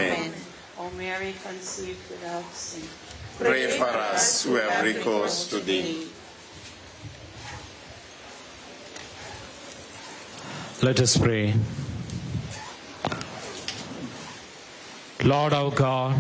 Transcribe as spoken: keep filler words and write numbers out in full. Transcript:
Amen. O Mary, conceived without sin, Pray for us who have recourse to thee. Let us pray. Lord our God,